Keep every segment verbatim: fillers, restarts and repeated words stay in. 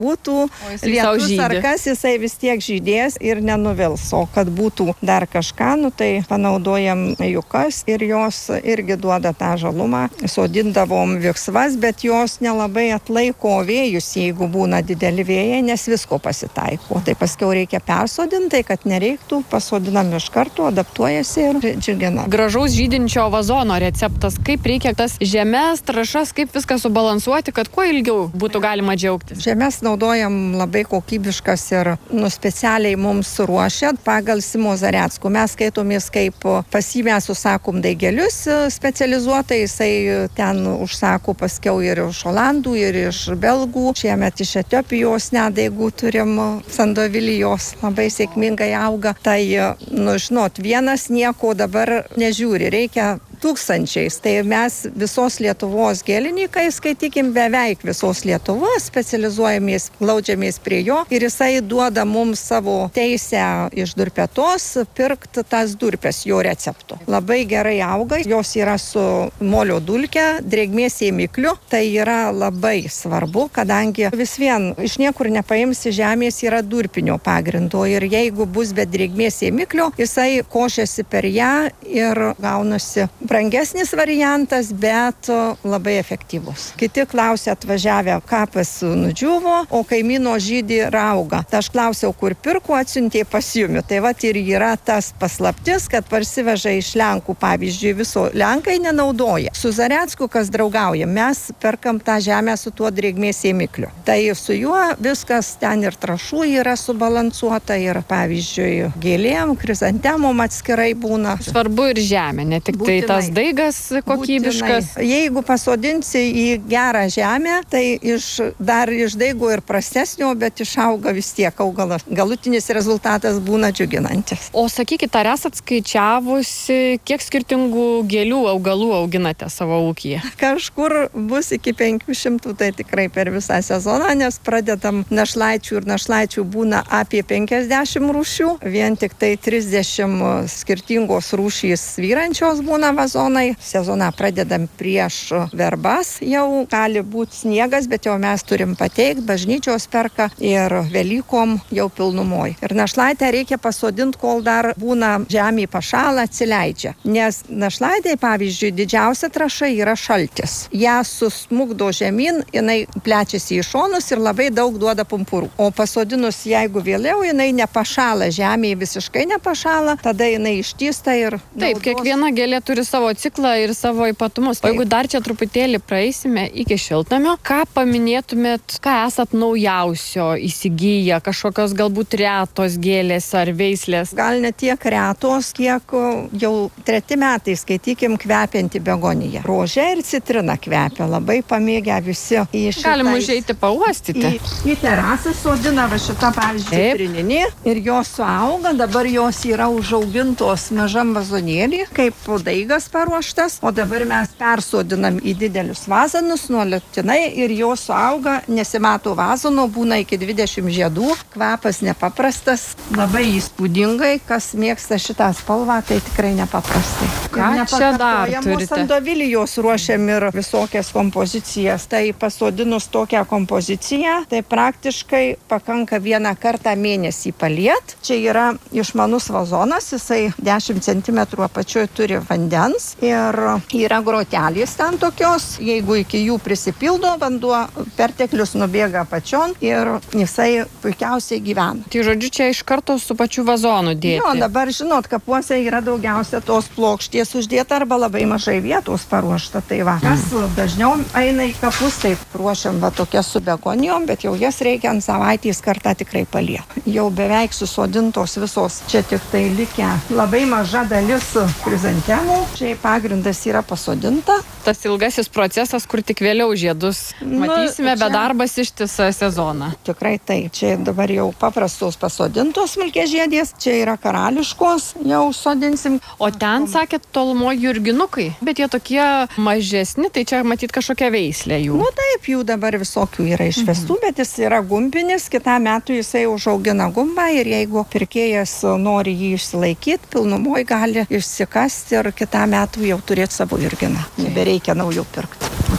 būtų lietus ar kas, jisai vis tiek žydės ir nenuvils. O kad būtų dar kažką, nu, tai panaudojam jukas ir jos irgi duoda tą žalumą. Sodindavom viksvas, bet jos nelabai atlaiko vėjus, jeigu būna dideli vėjai, nes visko pasitaiko. Tai paskiau reikia persodinti, kad nereiktų, pasodinam iš karto, adaptuojasi ir džiugina. Gražaus žydinčio vazono receptas, kaip reikia tas žemes, trąšas, kaip viską subalansuoti, kad kuo ilgiau būtų galima džiaugtis. Žemes naudojam labai kokybiškas ir nu, specialiai mums ruošia pagal Simo Zareckų. Mes skaitomės kaip pas jį mes užsakom daigelius specializuotai, jisai ten užsako paskiau ir iš Olandų, ir iš Belgų. Šiemet iš Etiopijos nedaigų turim Sandovilijos, labai sėkmingai auga. Tai, nu žinot, vienas nieko dabar nežiūri, reikia tūkstančiais. Tai mes visos Lietuvos gėlininkai, skaitykim, beveik visos Lietuvos, specializuojamės, glaudžiamės prie jo ir jisai duoda mums savo teisę iš durpetos pirkti tas durpes jo receptų. Labai gerai auga, jos yra su molio dulke, drėgmės ėmikliu. Tai yra labai svarbu, kadangi vis vien iš niekur nepaimsi žemės yra durpinio pagrindo ir jeigu bus be drėgmės ėmiklio, jisai košiasi per ją ir gaunasi brangesnis variantas, bet labai efektyvus. Kiti klausia atvažiavę, kapas nudžiuvo, o kaimyno žydį rauga. Tai aš klausiau, kur pirko, atsiuntė pas jumi. Tai vat ir yra tas paslaptis, kad parsiveža iš Lenkų, pavyzdžiui, viso Lenkai nenaudoja. Su Zarecku, kas draugauja, mes perkam tą žemę su tuo drėgmės ėmikliu. Tai su juo viskas ten ir trąšų yra subalansuota ir, pavyzdžiui, gėlėm, krizantemom atskirai būna. Svarbu ir žemė, ne tik tai tas daigas kokybiškas. Būtinai. Jeigu pasodinsi į gerą žemę, tai iš, dar iš daigo ir prastesnio, bet išauga vis tiek augalas. Galutinis rezultatas būna džiuginantis. O sakykit, ar esat skaičiavusi, kiek skirtingų gėlių augalų auginate savo ūkyje? Kažkur bus iki penkių šimtų, tai tikrai per visą sezoną, nes pradedam našlaičių ir našlaičių būna apie penkiasdešimt rūšių. Vien tik tai trisdešimt skirtingos rūšys vyrančios būna vazonai. Sezoną pradedam prieš verbas, jau gali būti sniegas, bet jau mes turim pateikti, bažnyčios perka ir Velykom jau pilnumoj. Ir našlaitę reikia pasodinti, kol dar būna žemė pašąla, atsileidžia. Nes našlaitė, pavyzdžiui, didžiausia trąša yra šaltis. Ja susmukdo žemyn, jinai plečiasi į šonus ir labai daug duoda pumpurų. O pasodinus, jeigu vėliau, jinai nepašąla, žemė visiškai nepašąla, tada jinai ištysta ir Taip, naudos... kiekviena gėlė turi savo ciklą ir savo ypatumus. O jeigu dar čia truputėlį praeisime iki šiltnamio, ką paminėtumėt, ką esat naujausio įsigiję, kažkokios galbūt retos gėlės ar veislės? Gal ne tiek retos, kiek jau treti metai, skaitykim, kvepianti begoniją. Rožė ir citrina kvepia, labai pamėgę visi į šitą. Galim užeiti pauostyti. Į, į terasą sodina va šitą, pavyzdžiui, citrininį ir jos suauga, dabar jos yra užaugintos mažam vazonėlį, kaip daigas paruoštas, o dabar mes persodinam į didelius vazonus nuolatinai ir jos suauga, nesimato vazono, būna iki dvidešimt žiedų, kvapas nepaprastas, labai įspūdingai, kas mėgsta šitą spalvą, tai tikrai nepaprastai. Ką čia dar turite? Sandovilijos ruošiam ir visokias kompozicijas, tai pasodinus tokią kompoziciją, tai praktiškai pakanka vieną kartą mėnesį paliet. Čia yra išmanus vazonas, jisai dešimt centimetrų apačioje turi vandens ir yra grotelės ten tokios, jeigu iki jų prisipildo, vanduo perteklius nubėga apačion ir jisai puikiausiai gyvena. Tai žodžiu, čia iš karto su pačiu vazonu dėti. Jo, dabar žinot, kapuose yra daugiausia tos plokštės uždėta arba labai mažai vietos paruošta. Tai va, kas dažniau eina į kapus, tai ruošiam va tokias su begonijom, bet jau jas reikia ant savaitės kartą tikrai paliekti. Jau beveik susodintos visos, čia tik tai likę labai maža dalis krizantemų. Čia pagrindas yra pasodinta. Tas ilgasis procesas, kur tik vėliau žiedus matysime, nu, bet darbas ištisą sezoną. Tikrai tai. Čia dabar jau paprastos pasodintos smulkiažiedės, čia yra karališkos, jau sodinsim. O ten, sakėt, tolumo jurginukai, bet jie tokie mažesni, tai čia matyt kažkokia veislė jų. Nu taip, jų dabar visokių yra išvestų, mhm. bet jis yra gumbinis, kitą metų jisai užaugina gumbą ir jeigu pirkėjas nori jį išsilaikyti, pilnumoj gali išsikasti ir kitą metų jau turėti savo jurginą. Nebereikia naujų pirkti.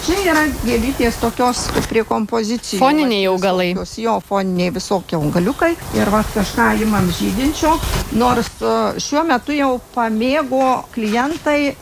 čia yra gėlytės tokios prie kompozicijų. Foniniai augalai. Visokios, jo, foniniai visokie augaliukai. Ir va kažką imam žydinčio. Nors šiuo metu jau pamėgo klientai